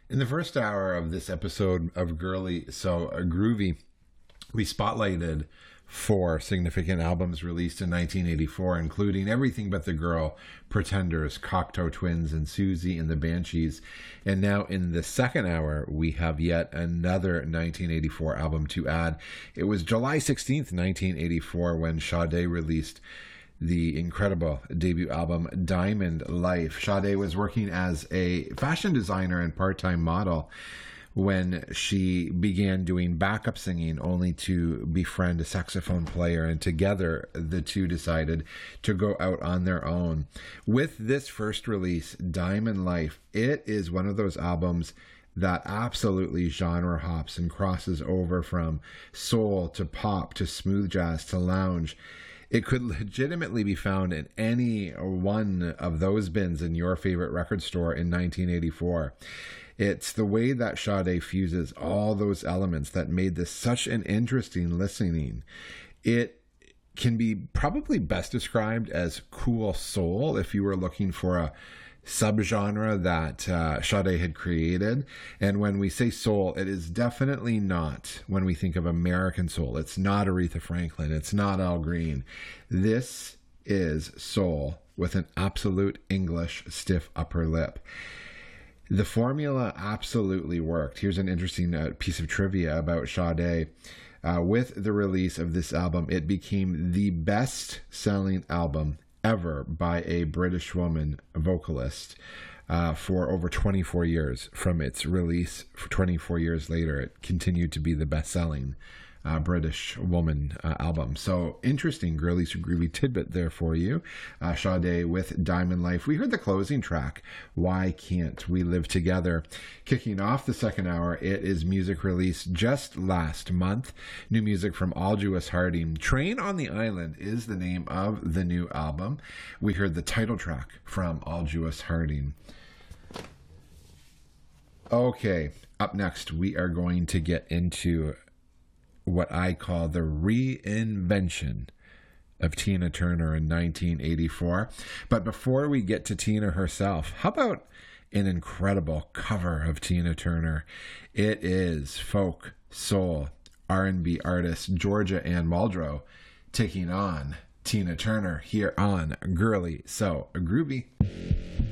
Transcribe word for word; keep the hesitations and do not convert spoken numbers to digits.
In the first hour of this episode of Girly So Groovy, we spotlighted four significant albums released in nineteen eighty-four, including Everything But the Girl, Pretenders, Cocteau Twins, and Susie and the Banshees. And now in the second hour, we have yet another nineteen eighty-four album to add. It was July sixteenth, nineteen eighty-four, when Sade released the incredible debut album, Diamond Life. Sade was working as a fashion designer and part-time model when she began doing backup singing, only to befriend a saxophone player, and together the two decided to go out on their own. With this first release, Diamond Life, it is one of those albums that absolutely genre hops and crosses over from soul to pop to smooth jazz to lounge. It could legitimately be found in any one of those bins in your favorite record store in nineteen eighty-four. It's the way that Sade fuses all those elements that made this such an interesting listening. It can be probably best described as cool soul if you were looking for a subgenre that uh, Sade had created. And when we say soul, it is definitely not when we think of American soul. It's not Aretha Franklin. It's not Al Green. This is soul with an absolute English stiff upper lip. The formula absolutely worked. Here's an interesting uh, piece of trivia about Sade. Uh, with the release of this album, it became the best-selling album ever by a British woman vocalist uh, for over twenty-four years. From its release for twenty-four years later, it continued to be the best-selling uh, British woman uh, album. So interesting girly so groovy tidbit there for you. Uh, Sade with Diamond Life. We heard the closing track, Why Can't We Live Together? Kicking off the second hour, it is music released just last month. New music from Aldous Harding. Train on the Island is the name of the new album. We heard the title track from Aldous Harding. Okay, up next, we are going to get into what I call the reinvention of Tina Turner in nineteen eighty-four. But before we get to Tina herself, how about an incredible cover of Tina Turner? It is folk, soul, R and B artist Georgia Ann Muldrow taking on Tina Turner here on Girly So Groovy.